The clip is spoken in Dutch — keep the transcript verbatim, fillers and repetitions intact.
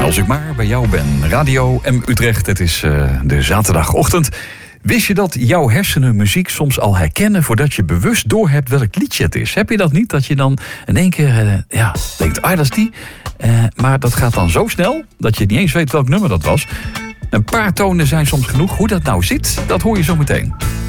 Als ik maar bij jou ben. Radio M Utrecht, het is uh, de zaterdagochtend. Wist je dat jouw hersenen muziek soms al herkennen voordat je bewust doorhebt welk liedje het is? Heb je dat niet? Dat je dan in één keer uh, ja, denkt, ah, dat is die. Uh, maar dat gaat dan zo snel dat je niet eens weet welk nummer dat was. Een paar tonen zijn soms genoeg. Hoe dat nou zit, dat hoor je zo meteen.